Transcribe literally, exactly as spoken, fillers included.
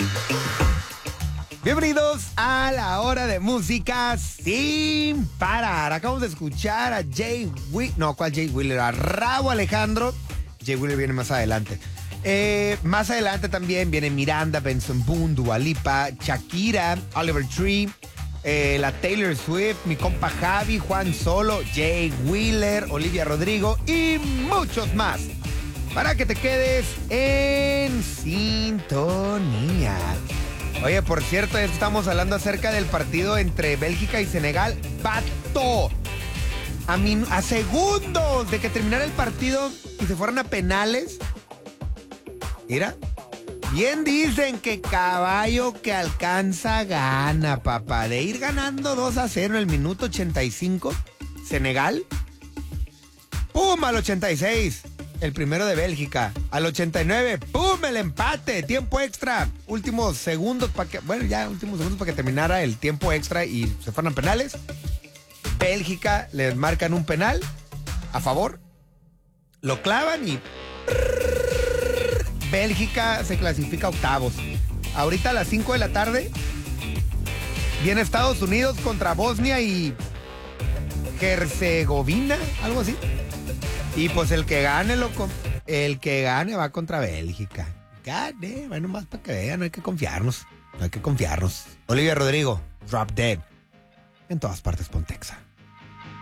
Bienvenidos a la hora de música sin parar. Acabamos de escuchar a Jay Wheeler. No, ¿cuál Jay Wheeler? A Rauw Alejandro. Jay Wheeler viene más adelante. Eh, más adelante también viene Miranda, Benson Boone, Dua Lipa, Shakira, Oliver Tree, eh, la Taylor Swift, mi compa Javi, Juan Solo, Jay Wheeler, Olivia Rodrigo y muchos más. Para que te quedes en sintonía. Oye, por cierto, ya estamos hablando acerca del partido entre Bélgica y Senegal. ¡Pato! A, min- a segundos de que terminara el partido y se fueran a penales. Mira, bien dicen que caballo que alcanza gana, papá. De ir ganando dos a cero en el minuto ochenta y cinco, Senegal. ¡Pum! Al ochenta y seis. El primero de Bélgica. Al ochenta y nueve, ¡pum! El empate. Tiempo extra. Últimos segundos para que... Bueno, ya últimos segundos para que terminara el tiempo extra y se fueran penales. Bélgica les marcan un penal a favor. Lo clavan y... Bélgica se clasifica a octavos. Ahorita a las cinco de la tarde viene Estados Unidos contra Bosnia y Herzegovina, algo así. Y pues el que gane, loco, el que gane va contra Bélgica. Gane, bueno, más para que vean, no hay que confiarnos, no hay que confiarnos. Olivia Rodrigo, Drop Dead. En todas partes, Pontexa.